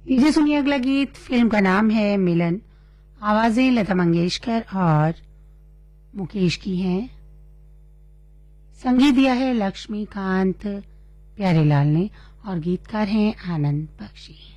लीजिए सुनिए अगला गीत। फिल्म का नाम है मिलन। आवाजें लता मंगेशकर और मुकेश की हैं। संगीत दिया है लक्ष्मीकांत प्यारेलाल ने और गीतकार हैं आनंद बख्शी।